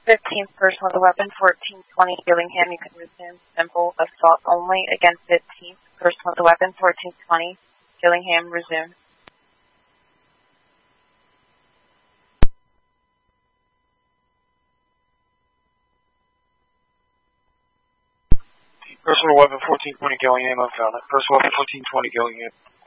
15th person with a weapon, 1420 Gillingham. You can resume simple assault only. Again, 15th person with a weapon, 1420 Gillingham. Resume. Personal weapon 1420 Gillingham, I've found it. Personal weapon 1420 Gillingham.